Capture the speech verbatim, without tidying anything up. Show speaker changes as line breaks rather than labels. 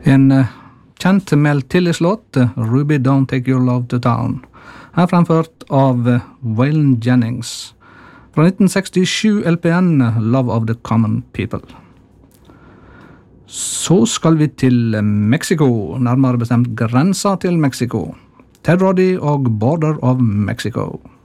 En eh, kjent Mel Tillis-låt, Ruby Don't Take Your Love to Town, er fremført av eh, Waylon Jennings fra nitten sekstisju L P N Love of the Common People. Så skal vi til Mexico, nærmere bestemt grensa til Mexico. Ted Roddy og Border of Mexico.